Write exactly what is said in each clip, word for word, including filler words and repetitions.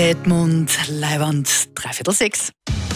Edmund Leiwand, dreiviertel sechs.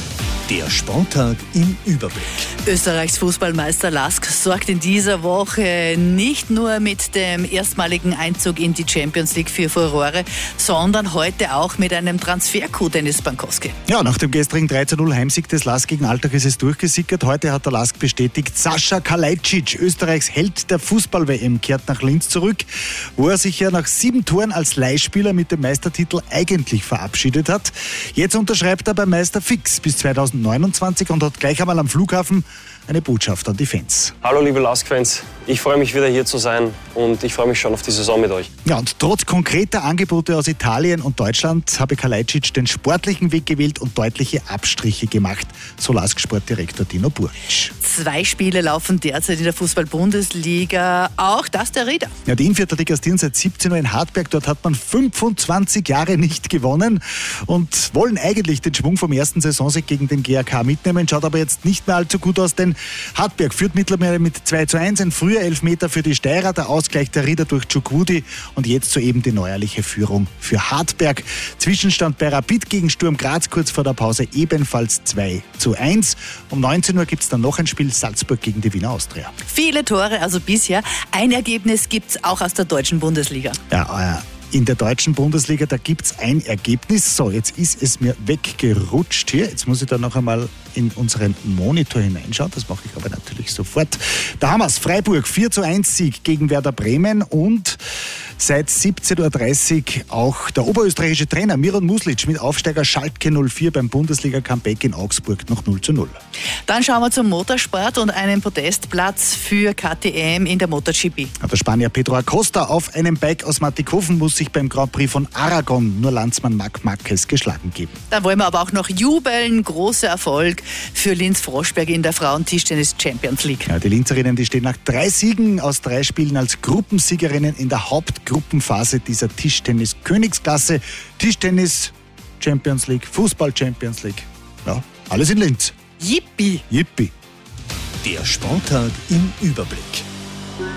Der Sporttag im Überblick. Österreichs Fußballmeister Lask sorgt in dieser Woche nicht nur mit dem erstmaligen Einzug in die Champions League für Furore, sondern heute auch mit einem Transfer-Coup, Dennis Bankowski. Ja, nach dem gestrigen drei zu null Heimsieg des Lask gegen Altach ist es durchgesickert. Heute hat der Lask bestätigt, Sascha Kalajdzic, Österreichs Held der Fußball-W M, kehrt nach Linz zurück, wo er sich ja nach sieben Toren als Leihspieler mit dem Meistertitel eigentlich verabschiedet hat. Jetzt unterschreibt er beim Meister fix bis zweitausendneunundzwanzig und hat gleich einmal am Flughafen eine Botschaft an die Fans. Hallo liebe Lask-Fans, ich freue mich wieder hier zu sein und ich freue mich schon auf die Saison mit euch. Ja, und trotz konkreter Angebote aus Italien und Deutschland habe Kalajdzic den sportlichen Weg gewählt und deutliche Abstriche gemacht, so Lask-Sportdirektor Dino Buric. Zwei Spiele laufen derzeit in der Fußball-Bundesliga, auch das der Rieder. Ja, die Innviertler gastieren seit siebzehn Uhr in Hartberg, dort hat man fünfundzwanzig Jahre nicht gewonnen und wollen eigentlich den Schwung vom ersten Saisonsieg gegen den G A K mitnehmen, schaut aber jetzt nicht mehr allzu gut aus, denn Hartberg führt mittlerweile mit zwei zu eins, ein früher Elfmeter für die Steirer, der Ausgleich der Rieder durch Chukwudi und jetzt soeben die neuerliche Führung für Hartberg. Zwischenstand bei Rapid gegen Sturm Graz kurz vor der Pause ebenfalls zwei zu eins. Um neunzehn Uhr gibt es dann noch ein Spiel, Salzburg gegen die Wiener Austria. Viele Tore also bisher. Ein Ergebnis gibt es auch aus der deutschen Bundesliga. Ja, äh, in der deutschen Bundesliga, da gibt es ein Ergebnis. So, jetzt ist es mir weggerutscht hier. Jetzt muss ich da noch einmal in unseren Monitor hineinschauen. Das mache ich aber natürlich sofort. Da haben wir es. Freiburg, vier zu eins Sieg gegen Werder Bremen und seit siebzehn Uhr dreißig auch der oberösterreichische Trainer Miron Muslic mit Aufsteiger Schalke null vier beim Bundesliga-Comeback in Augsburg noch null zu null. Dann schauen wir zum Motorsport und einen Podestplatz für K T M in der MotoGP. Der Spanier Pedro Acosta auf einem Bike aus Mattighofen muss sich beim Grand Prix von Aragon nur Landsmann Marc Marquez geschlagen geben. Dann wollen wir aber auch noch jubeln. Großer Erfolg für Linz Froschberg in der Frauen-Tischtennis Champions League. Ja, die Linzerinnen, die stehen nach drei Siegen aus drei Spielen als Gruppensiegerinnen in der Hauptgruppenphase dieser Tischtennis-Königsklasse. Tischtennis Champions League, Fußball Champions League. Ja, alles in Linz. Yippie! Yippie! Der Sporttag im Überblick.